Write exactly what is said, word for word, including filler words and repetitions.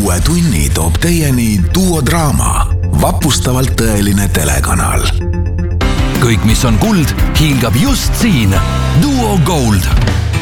uue tunni toob teieni Duo Draama, vapustavalt tõeline telekanal. Kõik, mis on kuld, hiilgab just siin. Duo Gold.